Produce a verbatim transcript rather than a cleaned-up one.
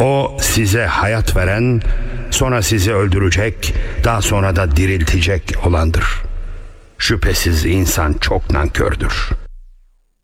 O size hayat veren, sonra sizi öldürecek, daha sonra da diriltecek olandır. Şüphesiz insan çok nankördür.